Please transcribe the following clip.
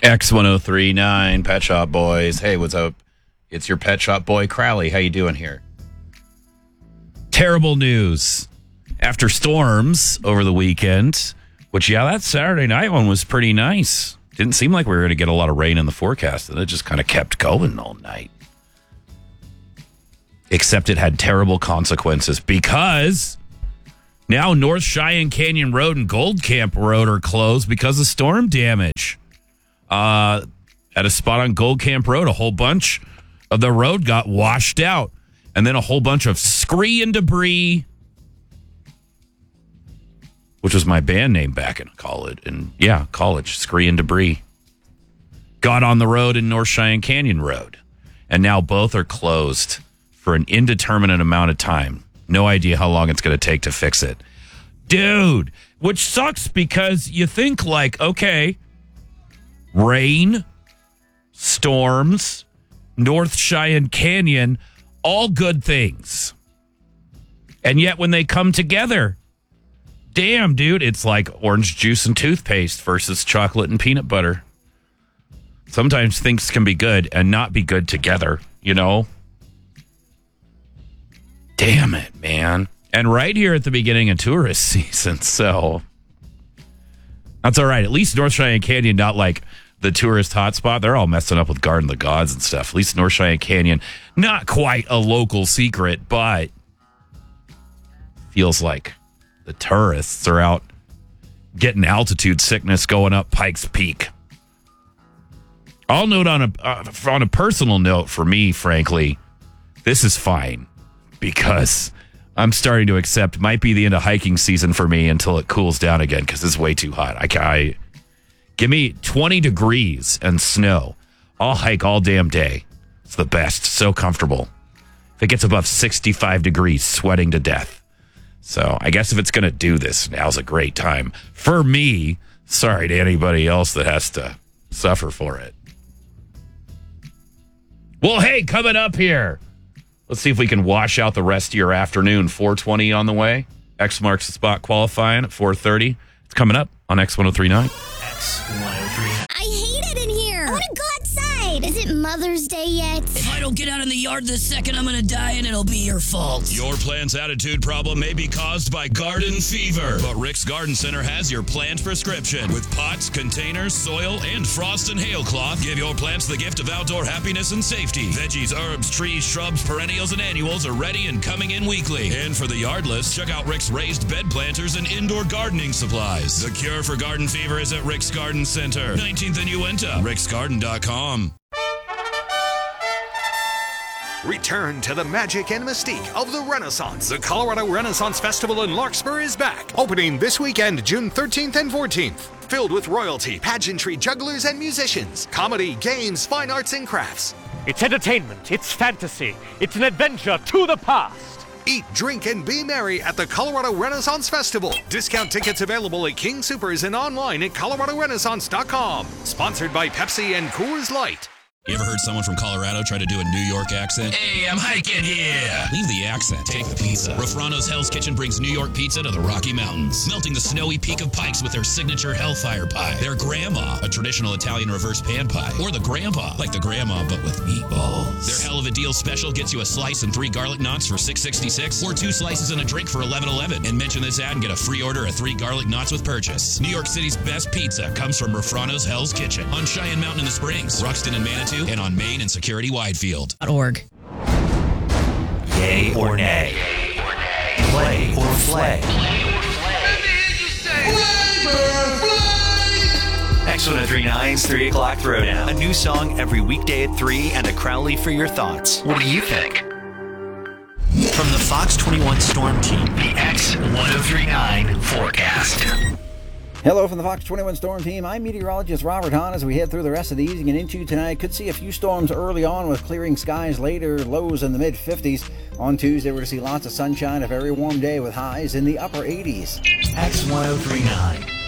X1039, Pet Shop Boys. Hey, what's up? It's your Pet Shop Boy, Crowley. How you doing here? Terrible news. After storms over the weekend, which, that Saturday night one was pretty nice. Didn't seem like we were going to get a lot of rain in the forecast, and it just kind of kept going all night. Except it had terrible consequences because now North Cheyenne Canyon Road and Gold Camp Road are closed because of storm damage. At a spot on Gold Camp Road, a whole bunch of the road got washed out. And then a whole bunch of scree and debris, which was my band name back in college. And college, scree and debris, got on the road in North Cheyenne Canyon Road. And now both are closed for an indeterminate amount of time. No idea how long it's going to take to fix it. Dude, which sucks because you think like, okay, rain, storms, North Cheyenne Canyon, all good things. And yet when they come together, damn, dude, it's like orange juice and toothpaste versus chocolate and peanut butter. Sometimes things can be good and not be good together, you know? Damn it, man. And right here at the beginning of tourist season, so that's all right. At least North Cheyenne Canyon, not like the tourist hotspot. They're all messing up with Garden of the Gods and stuff. At least North Cheyenne Canyon, not quite a local secret, but feels like the tourists are out getting altitude sickness going up Pikes Peak. I'll note on a personal note for me, frankly, this is fine because I'm starting to accept might be the end of hiking season for me until it cools down again because it's way too hot. Give me 20 degrees and snow. I'll hike all damn day. It's the best. So comfortable. If it gets above 65 degrees, sweating to death. So I guess if it's going to do this, now's a great time. For me, sorry to anybody else that has to suffer for it. Well, hey, coming up here. Let's see if we can wash out the rest of your afternoon. 4:20 on the way. X marks the spot qualifying at 4:30. It's coming up on X1039. X1039. I hate it in here. I want to go outside. Is it Mother's Day yet? If I don't get out in the yard this second, I'm going to die and it'll be your fault. Your plant's attitude problem may be caused by garden fever, but Rick's Garden Center has your plant prescription. With pots, containers, soil, and frost and hail cloth, give your plants the gift of outdoor happiness and safety. Veggies, herbs, trees, shrubs, perennials, and annuals are ready and coming in weekly. And for the yardless, check out Rick's raised bed planters and indoor gardening supplies. The cure for garden fever is at Rick's Garden Center, 19th and Uinta, ricksgarden.com. Return to the magic and mystique of the Renaissance. The Colorado Renaissance Festival in Larkspur is back, opening this weekend, June 13th and 14th. Filled with royalty, pageantry, jugglers, and musicians, comedy, games, fine arts, and crafts. It's entertainment, it's fantasy, it's an adventure to the past. Eat, drink, and be merry at the Colorado Renaissance Festival. Discount tickets available at King Soopers and online at coloradorenaissance.com. Sponsored by Pepsi and Coors Light. You ever heard someone from Colorado try to do a New York accent? Hey, I'm hiking here. Leave the accent. Take the pizza. Rafrano's Hell's Kitchen brings New York pizza to the Rocky Mountains, melting the snowy peak of Pikes with their signature Hellfire Pie, their Grandma, a traditional Italian reverse pan pie, or the Grandpa, like the Grandma but with meatballs. Their Hell of a Deal special gets you a slice and 3 garlic knots for $6.66, or 2 slices and a drink for $11.11. And mention this ad and get a free order of 3 garlic knots with purchase. New York City's best pizza comes from Rafrano's Hell's Kitchen on Cheyenne Mountain in the Springs, Ruxton and Manitou, and on Main and Security Widefield. .org. Yay or nay? Play or flay? X1039's 3 o'clock throwdown. A new song every weekday at 3 and a Crowley for your thoughts. What do you think? From the Fox 21 Storm Team, the X1039 forecast. Hello from the Fox 21 Storm Team. I'm meteorologist Robert Hahn. As we head through the rest of the evening and into tonight, could see a few storms early on with clearing skies later, lows in the mid-50s. On Tuesday, we're going to see lots of sunshine, a very warm day with highs in the upper 80s. X1039.